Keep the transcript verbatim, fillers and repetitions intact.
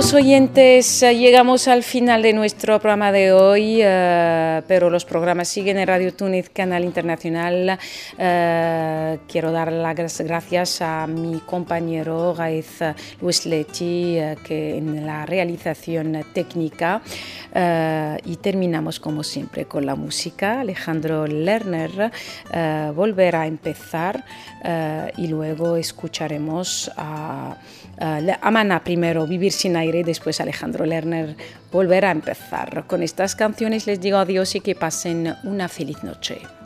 Queridos oyentes, llegamos al final de nuestro programa de hoy, uh, pero los programas siguen en Radio Túnez, Canal Internacional. Uh, quiero dar las gracias a mi compañero Gaez Luis Lechi, uh, que en la realización técnica. Uh, y terminamos como siempre con la música. Alejandro Lerner uh, volverá a empezar uh, y luego escucharemos a... Uh, Amana primero, Vivir sin aire, después Alejandro Lerner volverá a empezar. Con estas canciones les digo adiós y que pasen una feliz noche.